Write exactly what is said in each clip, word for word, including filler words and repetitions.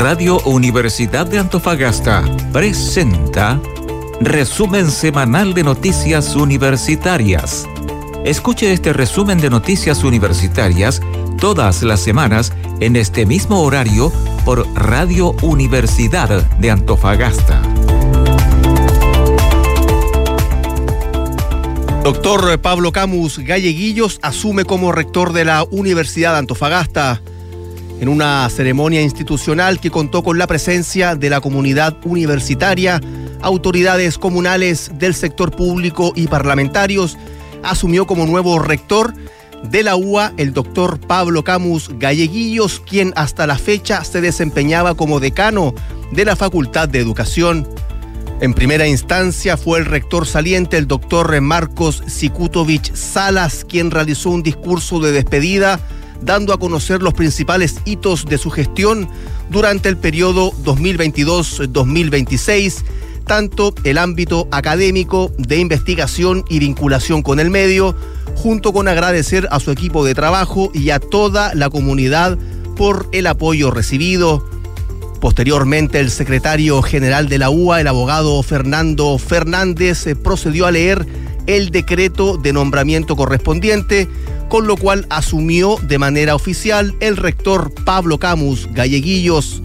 Radio Universidad de Antofagasta presenta Resumen Semanal de Noticias Universitarias. Escuche este resumen de noticias universitarias todas las semanas en este mismo horario por Radio Universidad de Antofagasta. Doctor Pablo Camus Galleguillos asume como rector de la Universidad de Antofagasta en una ceremonia institucional que contó con la presencia de la comunidad universitaria, autoridades comunales del sector público y parlamentarios. Asumió como nuevo rector de la U A el doctor Pablo Camus Galleguillos, quien hasta la fecha se desempeñaba como decano de la Facultad de Educación. En primera instancia fue el rector saliente, el doctor Marcos Sikutovich Salas, quien realizó un discurso de despedida, dando a conocer los principales hitos de su gestión durante el periodo dos mil veintidós a dos mil veintiséis, tanto el ámbito académico, de investigación y vinculación con el medio, junto con agradecer a su equipo de trabajo y a toda la comunidad por el apoyo recibido. Posteriormente, el secretario general de la U A, el abogado Fernando Fernández, procedió a leer el decreto de nombramiento correspondiente, con lo cual asumió de manera oficial el rector Pablo Camus Galleguillos.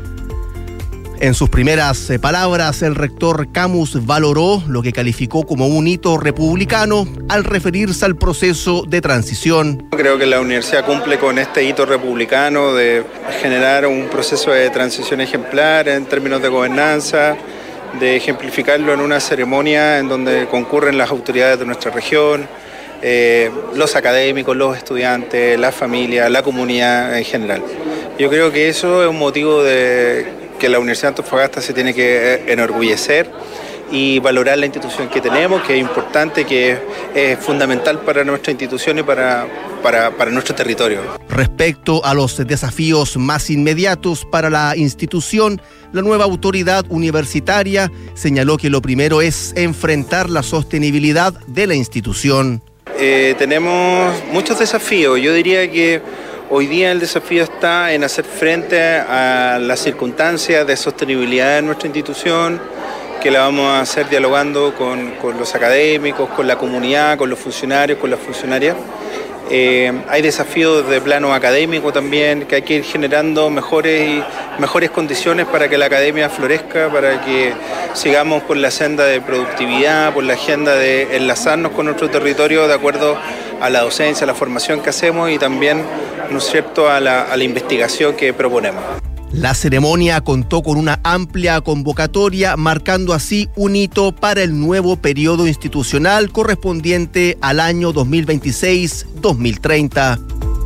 En sus primeras palabras, el rector Camus valoró lo que calificó como un hito republicano al referirse al proceso de transición. Creo que la universidad cumple con este hito republicano de generar un proceso de transición ejemplar en términos de gobernanza, de ejemplificarlo en una ceremonia en donde concurren las autoridades de nuestra región, eh, los académicos, los estudiantes, la familia, la comunidad en general. Yo creo que eso es un motivo de que la Universidad de Antofagasta se tiene que enorgullecer y valorar la institución que tenemos, que es importante, que es, es fundamental para nuestra institución y para, para, para nuestro territorio. Respecto a los desafíos más inmediatos para la institución, la nueva autoridad universitaria señaló que lo primero es enfrentar la sostenibilidad de la institución. Eh, tenemos muchos desafíos. Yo diría que hoy día el desafío está en hacer frente a las circunstancias de sostenibilidad de nuestra institución, que la vamos a hacer dialogando con, con los académicos, con la comunidad, con los funcionarios, con las funcionarias. Eh, hay desafíos de plano académico también, que hay que ir generando mejores, y, mejores condiciones para que la academia florezca, para que sigamos por la senda de productividad, por la agenda de enlazarnos con nuestro territorio de acuerdo a la docencia, a la formación que hacemos y también, ¿no es cierto?, a la, a la investigación que proponemos. La ceremonia contó con una amplia convocatoria, marcando así un hito para el nuevo periodo institucional correspondiente al año dos mil veintiséis a dos mil treinta.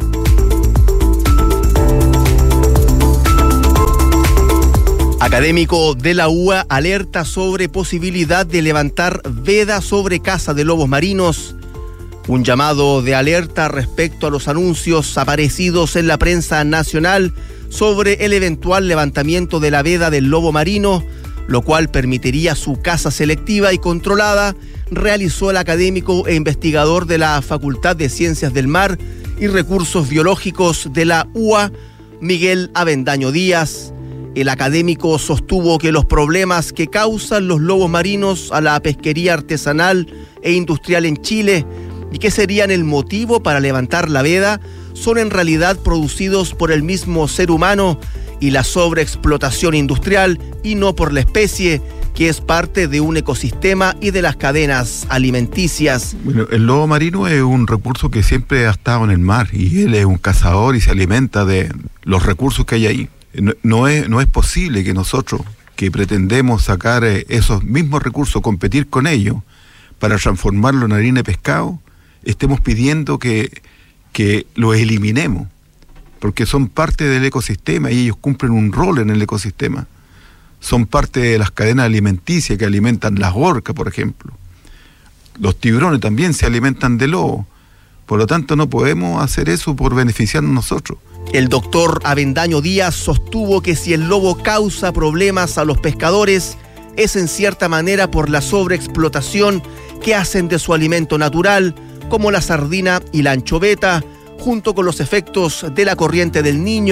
Académico de la U A alerta sobre posibilidad de levantar veda sobre caza de lobos marinos. Un llamado de alerta respecto a los anuncios aparecidos en la prensa nacional sobre el eventual levantamiento de la veda del lobo marino, lo cual permitiría su caza selectiva y controlada, realizó el académico e investigador de la Facultad de Ciencias del Mar y Recursos Biológicos de la U A, Miguel Avendaño Díaz. El académico sostuvo que los problemas que causan los lobos marinos a la pesquería artesanal e industrial en Chile y que serían el motivo para levantar la veda son en realidad producidos por el mismo ser humano y la sobreexplotación industrial y no por la especie, que es parte de un ecosistema y de las cadenas alimenticias. Bueno, el lobo marino es un recurso que siempre ha estado en el mar y él es un cazador y se alimenta de los recursos que hay ahí. No, no es, no es posible que nosotros, que pretendemos sacar esos mismos recursos, competir con ellos para transformarlo en harina de pescado, estemos pidiendo que, que los eliminemos, porque son parte del ecosistema y ellos cumplen un rol en el ecosistema. Son parte de las cadenas alimenticias que alimentan las orcas, por ejemplo. Los tiburones también se alimentan de lobo. Por lo tanto, no podemos hacer eso por beneficiarnos nosotros. El doctor Avendaño Díaz sostuvo que si el lobo causa problemas a los pescadores, es en cierta manera por la sobreexplotación que hacen de su alimento natural, como la sardina y la anchoveta, junto con los efectos de la corriente del Niño,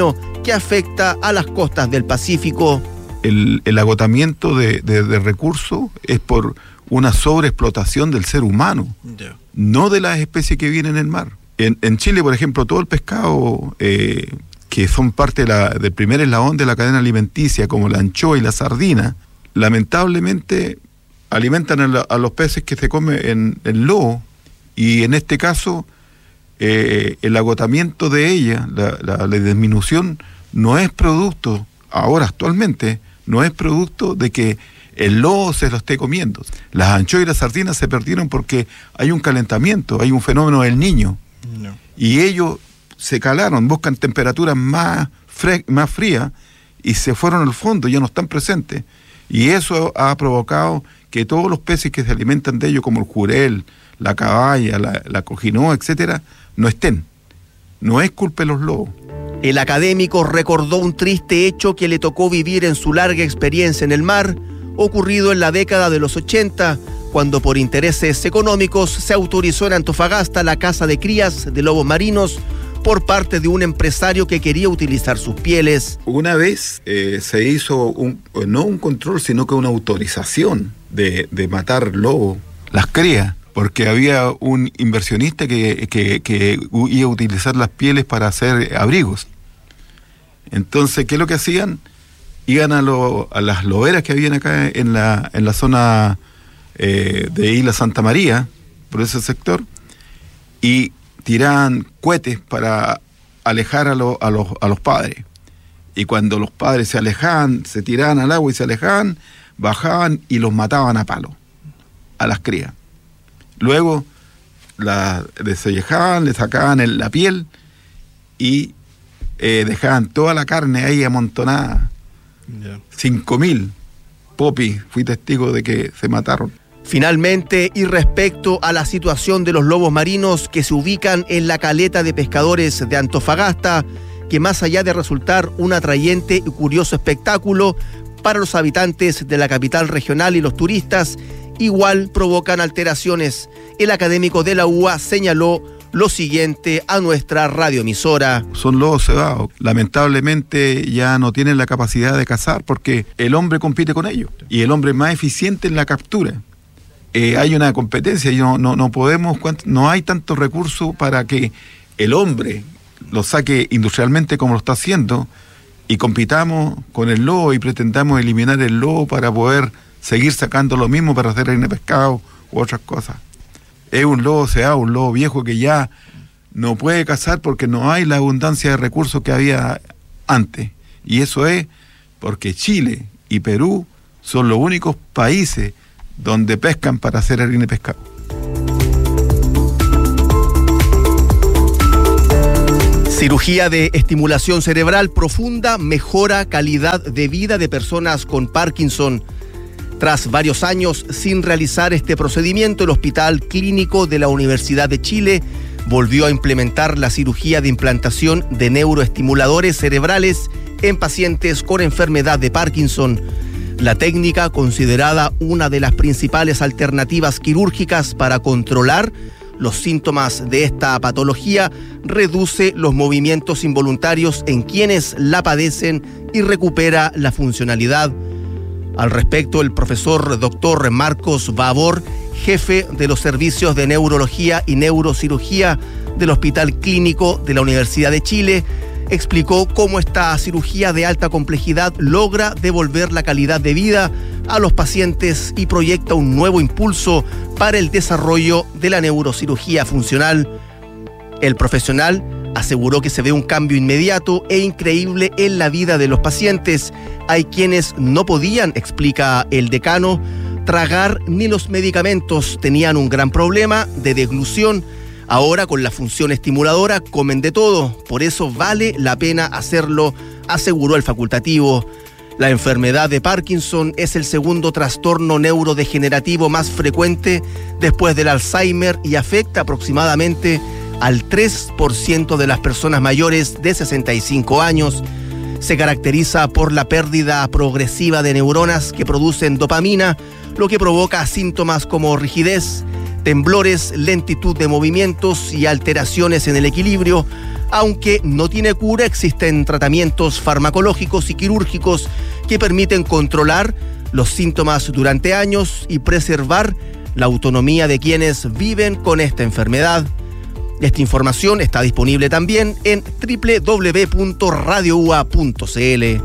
que afecta a las costas del Pacífico. El, el agotamiento de, de, de recursos es por una sobreexplotación del ser humano, yeah. no de las especies que viven en el mar. En, en Chile, por ejemplo, todo el pescado eh, que son parte de la, del primer eslabón de la cadena alimenticia, como la anchoa y la sardina, lamentablemente alimentan a, la, a los peces que se comen el lobo, y en este caso eh, el agotamiento de ella, la, la, la disminución, no es producto, ahora actualmente, no es producto de que el lobo se lo esté comiendo. Las anchoas y las sardinas se perdieron porque hay un calentamiento, hay un fenómeno del Niño, no. y ellos se calaron, buscan temperaturas más, fre- más frías y se fueron al fondo, ya no están presentes. Y eso ha provocado que todos los peces que se alimentan de ellos, como el jurel, la caballa, la, la cojinoa, etcétera, no estén. No es culpa de los lobos. El académico recordó un triste hecho que le tocó vivir en su larga experiencia en el mar, ocurrido en la década de los ochenta, cuando por intereses económicos se autorizó en Antofagasta la caza de crías de lobos marinos por parte de un empresario que quería utilizar sus pieles. Una vez eh, se hizo un, no un control, sino que una autorización de, de matar lobos, las crías, porque había un inversionista que, que, que iba a utilizar las pieles para hacer abrigos. Entonces, ¿qué es lo que hacían? Iban a, lo, a las loberas que habían acá en la, en la zona eh, de Isla Santa María, por ese sector, y tiraban cohetes para alejar a, lo, a, los, a los padres. Y cuando los padres se alejaban, se tiraban al agua y se alejaban, bajaban y los mataban a palo, a las crías. Luego la desollejaban, le sacaban el, la piel y eh, dejaban toda la carne ahí amontonada. Yeah. Cinco mil. Popi, fui testigo de que se mataron. Finalmente, y respecto a la situación de los lobos marinos que se ubican en la caleta de pescadores de Antofagasta, que más allá de resultar un atrayente y curioso espectáculo para los habitantes de la capital regional y los turistas, igual provocan alteraciones. El académico de la U A señaló lo siguiente a nuestra radioemisora. Son lobos cebados. Lamentablemente ya no tienen la capacidad de cazar porque el hombre compite con ellos y el hombre es más eficiente en la captura. Eh, hay una competencia y no, no, no podemos, no hay tantos recursos para que el hombre lo saque industrialmente como lo está haciendo y compitamos con el lobo y pretendamos eliminar el lobo para poder seguir sacando lo mismo para hacer harina de pescado u otras cosas. Es un lobo cebado, un lobo viejo que ya no puede cazar porque no hay la abundancia de recursos que había antes. Y eso es porque Chile y Perú son los únicos países donde pescan para hacer harina de pescado. Cirugía de estimulación cerebral profunda mejora calidad de vida de personas con Parkinson. Tras varios años sin realizar este procedimiento, el Hospital Clínico de la Universidad de Chile volvió a implementar la cirugía de implantación de neuroestimuladores cerebrales en pacientes con enfermedad de Parkinson. La técnica, considerada una de las principales alternativas quirúrgicas para controlar los síntomas de esta patología, reduce los movimientos involuntarios en quienes la padecen y recupera la funcionalidad. Al respecto, el profesor doctor Marcos Babor, jefe de los servicios de neurología y neurocirugía del Hospital Clínico de la Universidad de Chile, explicó cómo esta cirugía de alta complejidad logra devolver la calidad de vida a los pacientes y proyecta un nuevo impulso para el desarrollo de la neurocirugía funcional. El profesional aseguró que se ve un cambio inmediato e increíble en la vida de los pacientes. Hay quienes no podían, explica el decano, tragar ni los medicamentos, tenían un gran problema de deglución. Ahora con la función estimuladora comen de todo, por eso vale la pena hacerlo, aseguró el facultativo. La enfermedad de Parkinson es el segundo trastorno neurodegenerativo más frecuente después del Alzheimer y afecta aproximadamente al tres por ciento de las personas mayores de sesenta y cinco años. Se caracteriza por la pérdida progresiva de neuronas que producen dopamina, lo que provoca síntomas como rigidez, temblores, lentitud de movimientos y alteraciones en el equilibrio. Aunque no tiene cura, existen tratamientos farmacológicos y quirúrgicos que permiten controlar los síntomas durante años y preservar la autonomía de quienes viven con esta enfermedad. Esta información está disponible también en doble u doble u doble u punto radio u a punto c l.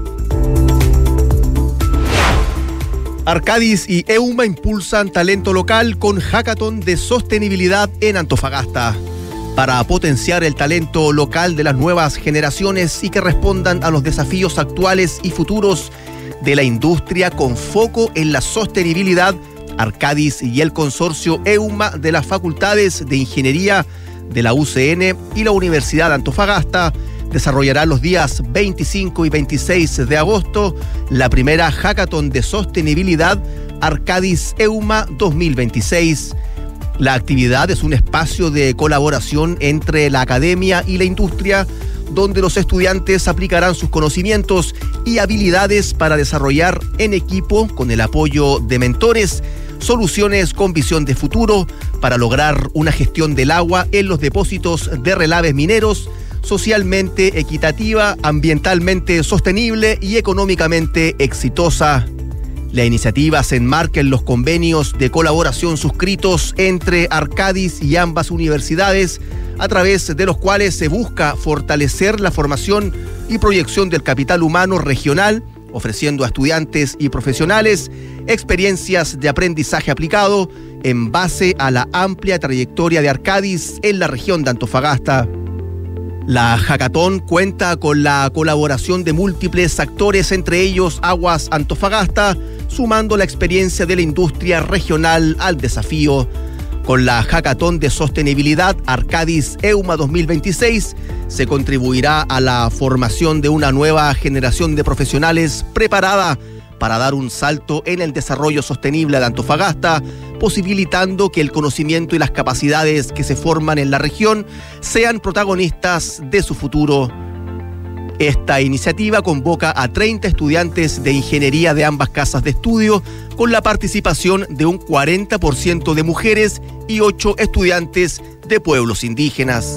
Arcadis y EUMA impulsan talento local con hackathon de sostenibilidad en Antofagasta. Para potenciar el talento local de las nuevas generaciones y que respondan a los desafíos actuales y futuros de la industria con foco en la sostenibilidad, Arcadis y el consorcio EUMA de las facultades de Ingeniería de la U C N y la Universidad de Antofagasta desarrollará los días veinticinco y veintiséis de agosto la primera hackathon de sostenibilidad Arcadis EUMA dos mil veintiséis. La actividad es un espacio de colaboración entre la academia y la industria, donde los estudiantes aplicarán sus conocimientos y habilidades para desarrollar en equipo, con el apoyo de mentores, soluciones con visión de futuro para lograr una gestión del agua en los depósitos de relaves mineros socialmente equitativa, ambientalmente sostenible y económicamente exitosa. La iniciativa se enmarca en los convenios de colaboración suscritos entre Arcadis y ambas universidades, a través de los cuales se busca fortalecer la formación y proyección del capital humano regional, ofreciendo a estudiantes y profesionales experiencias de aprendizaje aplicado en base a la amplia trayectoria de Arcadis en la región de Antofagasta. La hackathon cuenta con la colaboración de múltiples actores, entre ellos Aguas Antofagasta, sumando la experiencia de la industria regional al desafío. Con la hackathon de sostenibilidad Arcadis EUMA dos mil veintiséis se contribuirá a la formación de una nueva generación de profesionales preparada para dar un salto en el desarrollo sostenible de Antofagasta, posibilitando que el conocimiento y las capacidades que se forman en la región sean protagonistas de su futuro. Esta iniciativa convoca a treinta estudiantes de ingeniería de ambas casas de estudio, con la participación de un cuarenta por ciento de mujeres y ocho estudiantes de pueblos indígenas.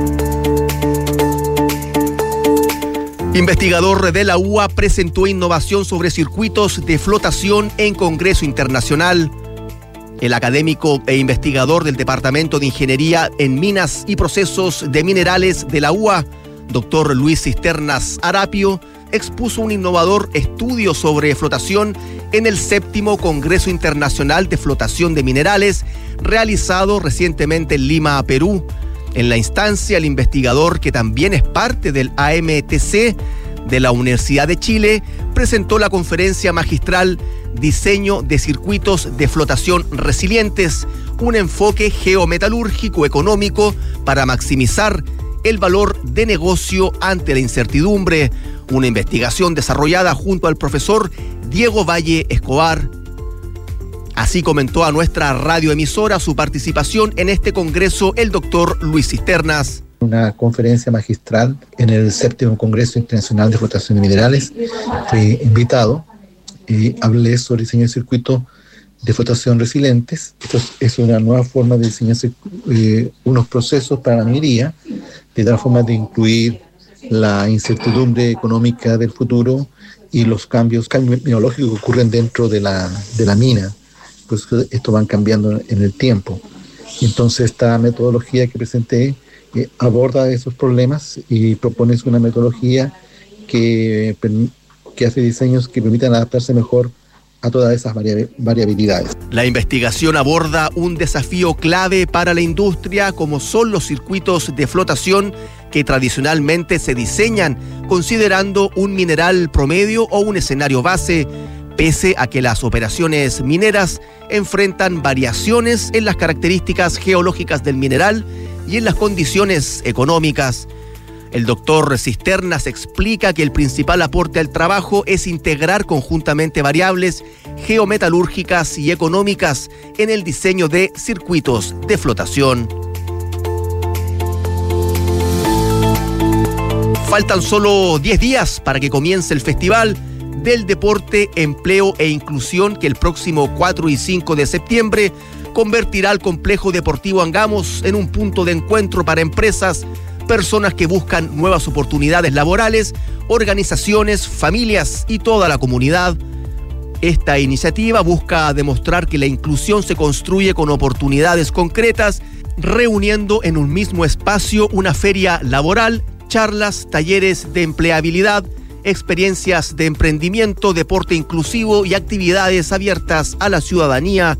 Investigador de la U A presentó innovación sobre circuitos de flotación en Congreso Internacional. El académico e investigador del Departamento de Ingeniería en Minas y Procesos de Minerales de la U A, doctor Luis Cisternas Arapio, expuso un innovador estudio sobre flotación en el séptimo Congreso Internacional de Flotación de Minerales, realizado recientemente en Lima, Perú. En la instancia, el investigador, que también es parte del A M T C de la Universidad de Chile, presentó la conferencia magistral Diseño de Circuitos de Flotación Resilientes, un enfoque geometalúrgico económico para maximizar el valor de negocio ante la incertidumbre, una investigación desarrollada junto al profesor Diego Valle Escobar. Así comentó a nuestra radioemisora su participación en este congreso el doctor Luis Cisternas. Una conferencia magistral en el séptimo Congreso Internacional de Flotación de Minerales. Fui invitado y hablé sobre diseño de circuitos de flotación resilientes. Esto es una nueva forma de diseñar eh, unos procesos para la minería, de tal forma de incluir la incertidumbre económica del futuro y los cambios, cambios mineralógicos que ocurren dentro de la, de la mina. Pues esto van cambiando en el tiempo. Entonces esta metodología que presenté eh, aborda esos problemas y propone una metodología que, que hace diseños que permitan adaptarse mejor a todas esas variabilidades. La investigación aborda un desafío clave para la industria, como son los circuitos de flotación que tradicionalmente se diseñan considerando un mineral promedio o un escenario base, pese a que las operaciones mineras enfrentan variaciones en las características geológicas del mineral y en las condiciones económicas. El doctor Cisternas explica que el principal aporte al trabajo es integrar conjuntamente variables geometalúrgicas y económicas en el diseño de circuitos de flotación. Faltan solo diez días para que comience el Festival del Deporte, Empleo e Inclusión, que el próximo cuatro y cinco de septiembre convertirá al Complejo Deportivo Angamos en un punto de encuentro para empresas, personas que buscan nuevas oportunidades laborales, organizaciones, familias y toda la comunidad. Esta iniciativa busca demostrar que la inclusión se construye con oportunidades concretas, reuniendo en un mismo espacio una feria laboral, charlas, talleres de empleabilidad, experiencias de emprendimiento, deporte inclusivo y actividades abiertas a la ciudadanía.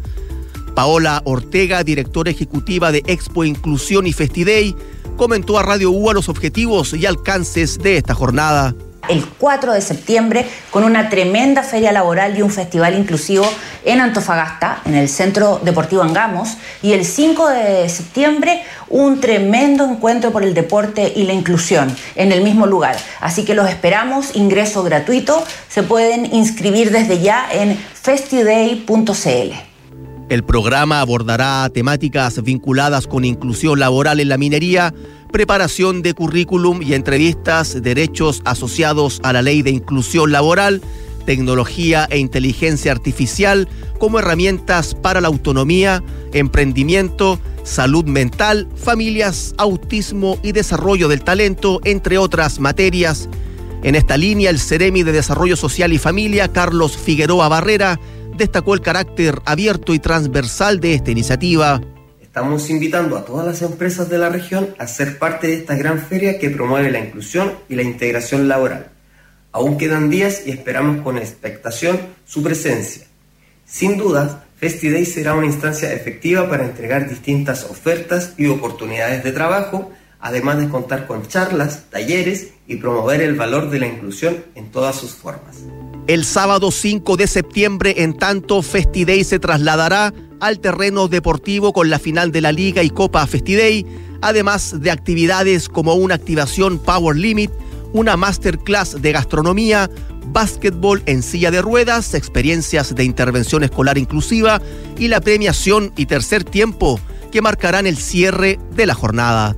Paola Ortega, directora ejecutiva de Expo Inclusión y Festiday, comentó a Radio U A los objetivos y alcances de esta jornada. El cuatro de septiembre, con una tremenda feria laboral y un festival inclusivo en Antofagasta, en el Centro Deportivo Angamos, y el cinco de septiembre, un tremendo encuentro por el deporte y la inclusión en el mismo lugar. Así que los esperamos, ingreso gratuito, se pueden inscribir desde ya en festiday punto c l. El programa abordará temáticas vinculadas con inclusión laboral en la minería, preparación de currículum y entrevistas, derechos asociados a la ley de inclusión laboral, tecnología e inteligencia artificial como herramientas para la autonomía, emprendimiento, salud mental, familias, autismo y desarrollo del talento, entre otras materias. En esta línea, el Ceremi de Desarrollo Social y Familia, Carlos Figueroa Barrera, destacó el carácter abierto y transversal de esta iniciativa. Estamos invitando a todas las empresas de la región a ser parte de esta gran feria que promueve la inclusión y la integración laboral. Aún quedan días y esperamos con expectación su presencia. Sin dudas, Festiday será una instancia efectiva para entregar distintas ofertas y oportunidades de trabajo, además de contar con charlas, talleres y promover el valor de la inclusión en todas sus formas. El sábado cinco de septiembre, en tanto, Festiday se trasladará al terreno deportivo con la final de la Liga y Copa Festiday, además de actividades como una activación Power Limit, una masterclass de gastronomía, básquetbol en silla de ruedas, experiencias de intervención escolar inclusiva y la premiación y tercer tiempo que marcarán el cierre de la jornada.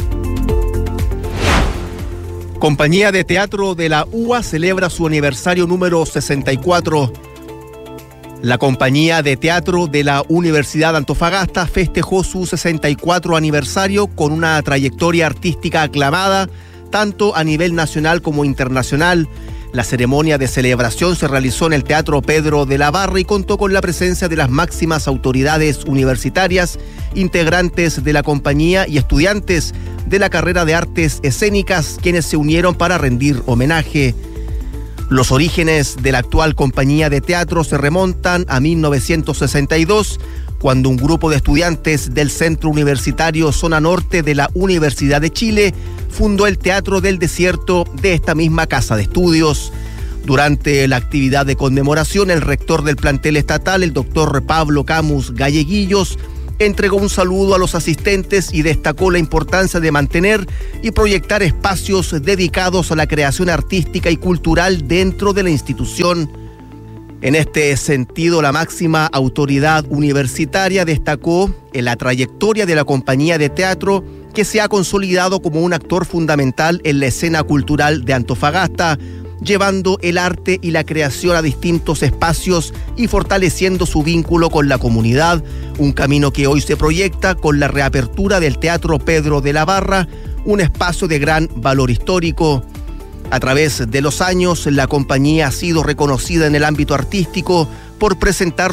Compañía de Teatro de la U A celebra su aniversario número sesenta y cuatro. La Compañía de Teatro de la Universidad de Antofagasta festejó su sesenta y cuatro aniversario con una trayectoria artística aclamada, tanto a nivel nacional como internacional. La ceremonia de celebración se realizó en el Teatro Pedro de la Barra y contó con la presencia de las máximas autoridades universitarias, integrantes de la compañía y estudiantes de la carrera de Artes Escénicas, quienes se unieron para rendir homenaje. Los orígenes de la actual compañía de teatro se remontan a mil novecientos sesenta y dos, cuando un grupo de estudiantes del Centro Universitario Zona Norte de la Universidad de Chile fundó el Teatro del Desierto de esta misma casa de estudios. Durante la actividad de conmemoración, el rector del plantel estatal, el doctor Pablo Camus Galleguillos, entregó un saludo a los asistentes y destacó la importancia de mantener y proyectar espacios dedicados a la creación artística y cultural dentro de la institución. En este sentido, la máxima autoridad universitaria destacó en la trayectoria de la compañía de teatro, que se ha consolidado como un actor fundamental en la escena cultural de Antofagasta, llevando el arte y la creación a distintos espacios y fortaleciendo su vínculo con la comunidad, un camino que hoy se proyecta con la reapertura del Teatro Pedro de la Barra, un espacio de gran valor histórico. A través de los años, la compañía ha sido reconocida en el ámbito artístico por presentar